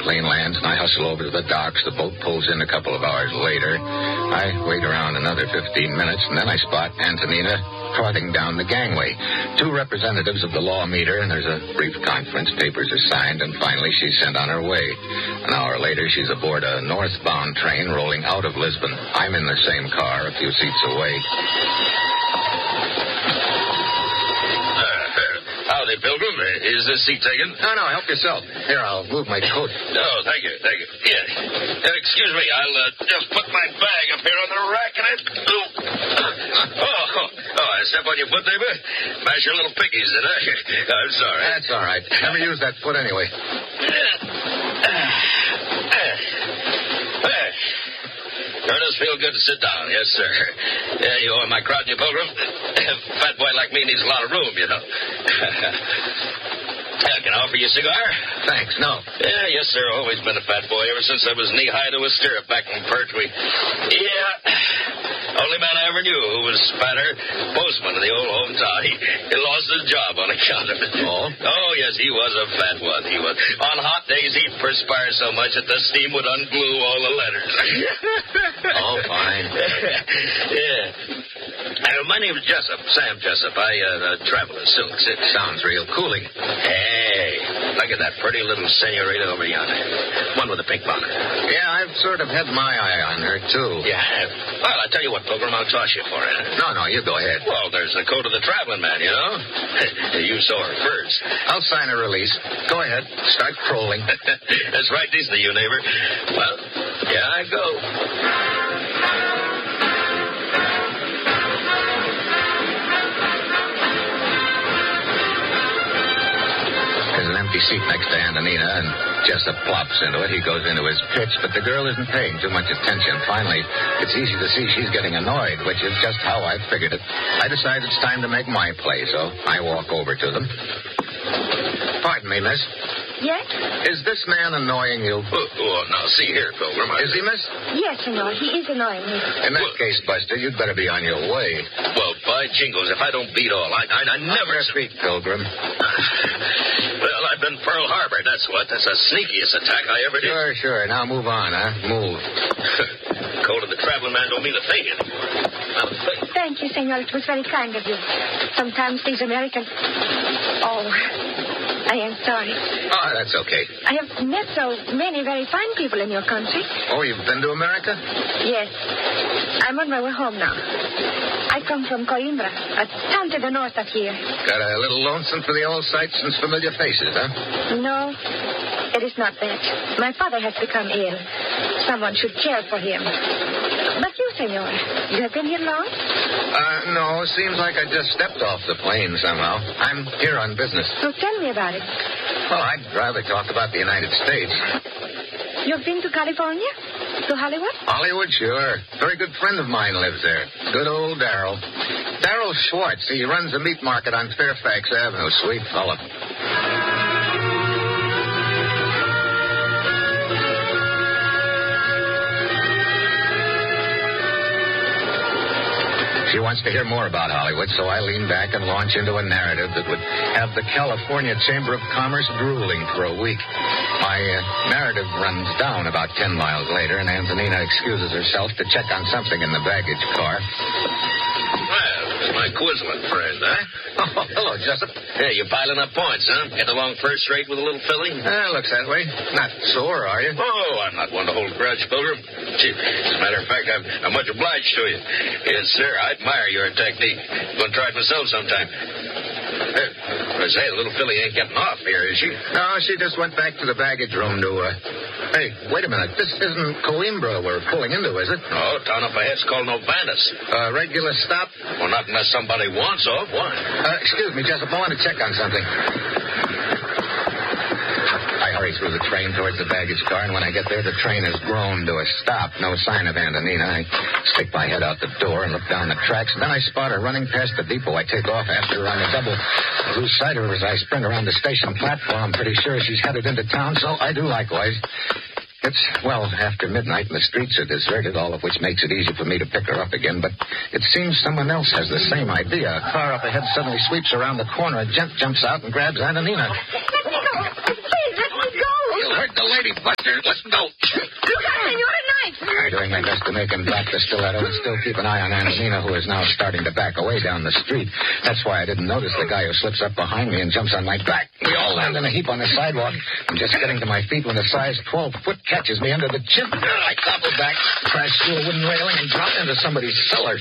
plane lands, and I hustle over to the docks. The boat pulls in a couple of hours later. I wait around another 15 minutes, and then I spot Antonina trotting down the gangway. 2 representatives of the law meet her, and there's a brief conference. Papers are signed, and finally she's sent on her way. An hour later, she's aboard a northbound train rolling out of Lisbon. I'm in the same car a few seats away. Howdy, Pilgrim. Is this seat taken? No, help yourself. Here, I'll move my coat. Oh, thank you. Yeah. Excuse me, I'll just put my bag up here on the rack and I step on your foot, neighbor? Mash your little piggies, did I? I'm sorry. That's all right. Never use that foot anyway. Sure does feel good to sit down, yes, sir. You are my crowd, you Pilgrim. Fat boy like me needs a lot of room, you know. Can I offer you a cigar? Thanks, no. Yes, sir. Always been a fat boy ever since I was knee-high to a stirrup back in Pertwee. Yeah. Only man I ever knew who was fatter, postman in the old hometown. He lost his job on account of it. Oh? Oh, yes, he was a fat one. He was. On hot days, he'd perspire so much that the steam would unglue all the letters. Oh, fine. Yeah. My name's Jessup, Sam Jessup. I travel in silks. It sounds real cooling. Hey, look at that pretty little senorita over yonder. One with a pink bonnet. Yeah, I've sort of had my eye on her, too. Yeah. Well, I'll tell you what, Pilgrim, I'll toss you for it. No, you go ahead. Well, there's the coat of the traveling man, you know. You saw her first. I'll sign a release. Go ahead. Start trolling. That's right decent of you, neighbor. Well, here I go. Empty seat next to Antonina, and Jessup plops into it. He goes into his pitch, but the girl isn't paying too much attention. Finally, it's easy to see she's getting annoyed, which is just how I figured it. I decide it's time to make my play, so I walk over to them. Pardon me, miss. Yes? Is this man annoying you? Oh, now, see here, Pilgrim. Is he, miss? Yes, senor. He is annoying me. In that case, Buster, you'd better be on your way. Well, by jingles, if I don't beat all, I never... speak, Pilgrim. Well, I've been Pearl Harbor, that's what. That's the sneakiest attack I ever did. Sure. Now move on, huh? Move. Code of the traveling man don't mean a thing anymore. Not a thing. Thank you, senor. It was very kind of you. Sometimes these Americans... Oh, I am sorry. Oh, that's okay. I have met so many very fine people in your country. Oh, you've been to America? Yes. I'm on my way home now. I come from Coimbra, a town to the north of here. Got a little lonesome for the old sights and familiar faces, huh? No, it is not that. My father has become ill. Someone should care for him. But you, senor, you have been here long? No, seems like I just stepped off the plane somehow. I'm here on business. So tell me about it. Well, I'd rather talk about the United States. You've been to California? To Hollywood? Hollywood, sure. Very good friend of mine lives there. Good old Darrell. Darrell Schwartz. He runs the meat market on Fairfax Avenue. Sweet fella. She wants to hear more about Hollywood, so I lean back and launch into a narrative that would have the California Chamber of Commerce drooling for a week. My narrative runs down about 10 miles later, and Antonina excuses herself to check on something in the baggage car. Well, it's my Quisling friend, huh? Oh, hello, Jessup. Hey, you piling up points, huh? Get along first rate with a little filly? Looks that way. Not sore, are you? Oh, I'm not one to hold a grudge, Pilgrim. Gee, as a matter of fact, I'm much obliged to you. Yes, sir, I admire your technique. I'm going to try it myself sometime. I say, the little filly ain't getting off here, is she? No, she just went back to the baggage room to, Hey, wait a minute. This isn't Coimbra we're pulling into, is it? No, town up ahead's called Novanas. Regular stop? Well, not unless somebody wants off. Why? Excuse me, Jessup. I want to check on something. I hurry through the train towards the baggage car, and when I get there, the train has grown to a stop. No sign of Antonina. I stick my head out the door and look down the tracks, and then I spot her running past the depot. I take off after her on the double. I lose sight of her as I sprint around the station platform. I'm pretty sure she's headed into town, so I do likewise. It's, well, after midnight, and the streets are deserted, all of which makes it easy for me to pick her up again. But it seems someone else has the same idea. A car up ahead suddenly sweeps around the corner. A gent jumps out and grabs Antonina. Let me go. Please, let me go. You'll hurt the lady buster. Let's go. Look out, senor, a knife. I'm doing my best to make him drop the stiletto and still keep an eye on Antonina, who is now starting to back away down the street. That's why I didn't notice the guy who slips up behind me and jumps on my back. We all land in a heap on the sidewalk. I'm just getting to my feet when a size 12-foot catches me under the chin. I topple back, crash through a wooden railing, and drop into somebody's cellar.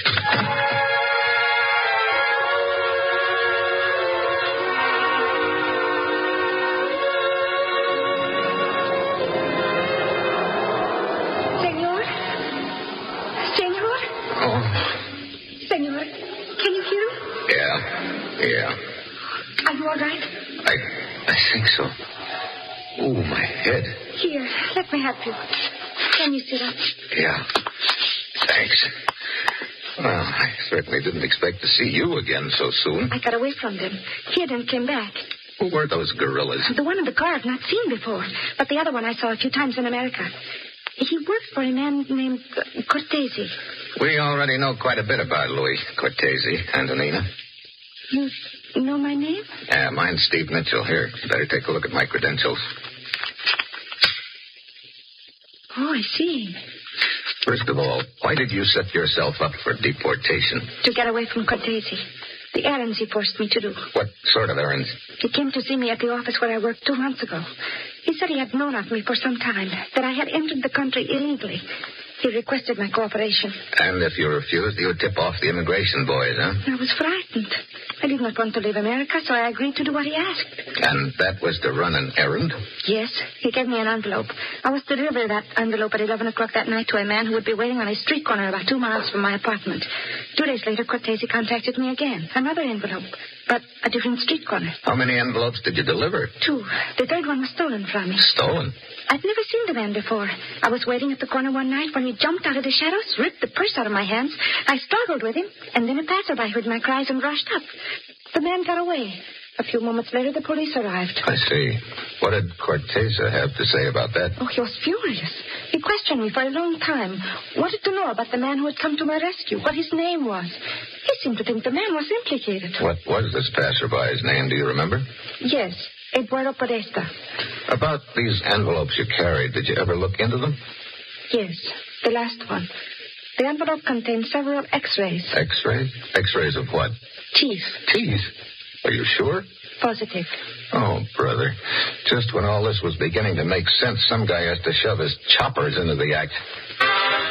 Senor, can you hear me? Yeah. Are you all right? I think so. Ooh, my head. Here, let me help you. Can you sit up? Yeah. Thanks. Well, I certainly didn't expect to see you again so soon. I got away from them, hid and came back. Who were those gorillas? The one in the car I've not seen before, but the other one I saw a few times in America. He worked for a man named Cortese. We already know quite a bit about Louis Cortese, Antonina. You know my name? Yeah, mine's Steve Mitchell. Here, you better take a look at my credentials. Oh, I see. First of all, why did you set yourself up for deportation? To get away from Cortese. The errands he forced me to do. What sort of errands? He came to see me at the office where I worked 2 months ago. He said he had known of me for some time, that I had entered the country illegally. He requested my cooperation. And if you refused, you would tip off the immigration boys, huh? I was frightened. I did not want to leave America, so I agreed to do what he asked. And that was to run an errand? Yes. He gave me an envelope. I was to deliver that envelope at 11 o'clock that night to a man who would be waiting on a street corner about 2 miles from my apartment. 2 days later, Cortese contacted me again. Another envelope, but a different street corner. How many envelopes did you deliver? 2. The third one was stolen from me. Stolen? I'd never seen the man before. I was waiting at the corner one night when he jumped out of the shadows, ripped the purse out of my hands. I struggled with him, and then a passerby heard my cries and rushed up. The man got away. A few moments later, the police arrived. I see. What did Cortese have to say about that? Oh, he was furious. He questioned me for a long time. Wanted to know about the man who had come to my rescue, what his name was. He seemed to think the man was implicated. What was this passerby's name? Do you remember? Yes, Eduardo Podesta. About these envelopes you carried, did you ever look into them? Yes, the last one. The envelope contained several X-rays. X-rays? X-rays of what? Teeth. Teeth? Are you sure? Positive. Oh, brother. Just when all this was beginning to make sense, some guy has to shove his choppers into the act.